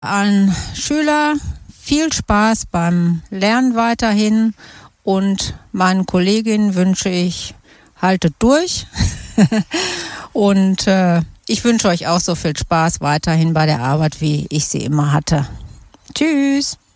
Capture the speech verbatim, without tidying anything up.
An Schüler viel Spaß beim Lernen weiterhin und meinen Kolleginnen wünsche ich, haltet durch und äh, ich wünsche euch auch so viel Spaß weiterhin bei der Arbeit, wie ich sie immer hatte. Tschüss!